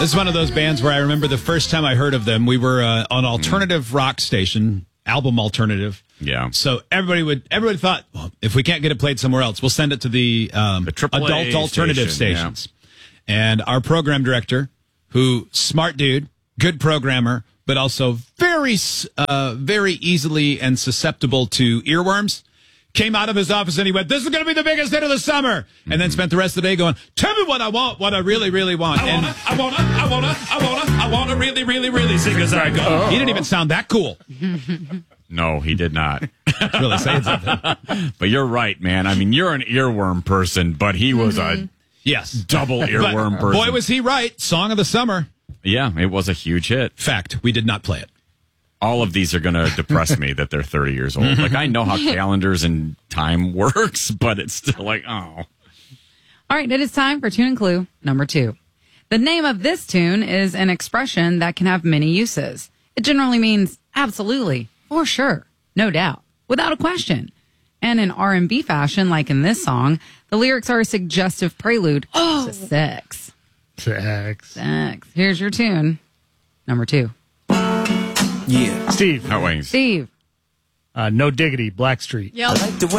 This is one of those bands where I remember the first time I heard of them. We were on alternative rock station, album alternative. Yeah. So everybody thought, well, if we can't get it played somewhere else, we'll send it to the AAA adult alternative station, stations. Yeah. And our program director, who smart dude, good programmer, but also very easily and susceptible to earworms, came out of his office and he went, "This is going to be the biggest hit of the summer." And then spent the rest of the day going, "Tell me what I want, what I really, really want." I wanna really, really, really sing as I go. He didn't even sound that cool. No, he did not. Really saying something. But you're right, man. I mean, you're an earworm person, but he was a double earworm person. Boy, was he right. Song of the summer. Yeah, it was a huge hit. Fact, we did not play it. All of these are going to depress me that they're 30 years old. Like, I know how calendars and time works, but it's still like, oh. All right, it is time for Tune and Clue number 2. The name of this tune is an expression that can have many uses. It generally means absolutely, for sure, no doubt, without a question. And in R&B fashion, like in this song, the lyrics are a suggestive prelude to sex. Sex. Here's your tune number 2. Yeah. Steve. Wait. Steve. No Diggity, Blackstreet. Yep.